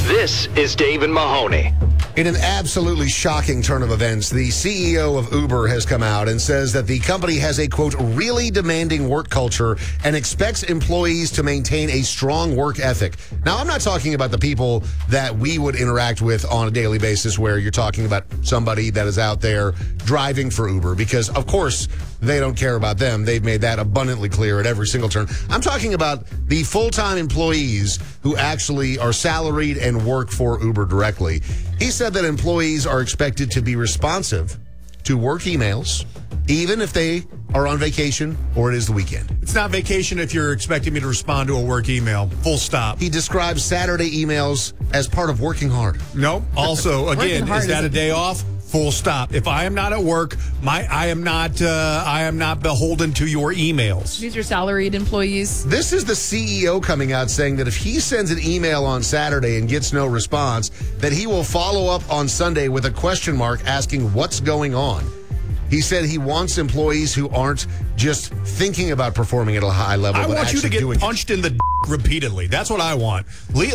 This is Dave and Mahoney. In an absolutely shocking turn of events, the CEO of Uber has come out and says that the company has a, quote, really demanding work culture and expects employees to maintain a strong work ethic. Now, I'm not talking about the people that we would interact with on a daily basis where you're talking about somebody that is out there driving for Uber, because, of course, they don't care about them. They've made that abundantly clear at every single turn. I'm talking about the full-time employees who actually are salaried and work for Uber directly. He said that employees are expected to be responsive to work emails, even if they are on vacation or it is the weekend. It's not vacation if you're expecting me to respond to a work email. Full stop. He describes Saturday emails as part of working hard. Nope. Also, again, is that a day off? Full stop. If I am not at work, I am not beholden to your emails. These are salaried employees. This is the CEO coming out saying that if he sends an email on Saturday and gets no response, that he will follow up on Sunday with a question mark asking what's going on. He said he wants employees who aren't just thinking about performing at a high level. I but want you to actually get punched in the repeatedly. That's what I want.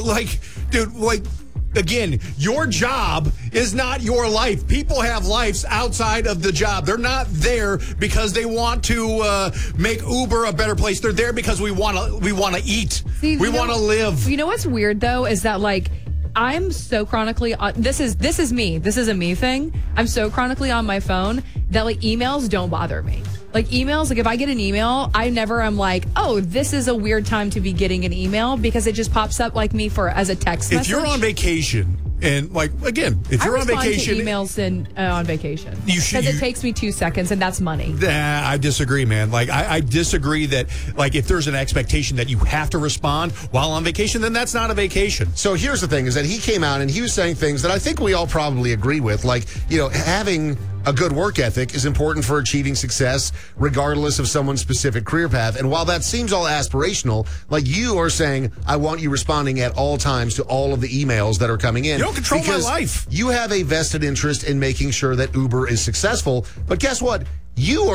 Again, your job is not your life. People have lives outside of the job. They're not there because they want to make Uber a better place. They're there because we want to eat. We want to live. You know what's weird though is that I'm so chronically this is me. This is a me thing. I'm so chronically on my phone that emails don't bother me. Emails, if I get an email, I never am like, oh, this is a weird time to be getting an email, because it just pops up as a text message. If you're on vacation, and if you're on vacation, to emails on vacation, because it takes me 2 seconds, and that's money. I disagree, man. I disagree that if there's an expectation that you have to respond while on vacation, then that's not a vacation. So here's the thing: is that he came out and he was saying things that I think we all probably agree with, having a good work ethic is important for achieving success, regardless of someone's specific career path. And while that seems all aspirational, you are saying, I want you responding at all times to all of the emails that are coming in. You don't control my life. You have a vested interest in making sure that Uber is successful. But guess what? You are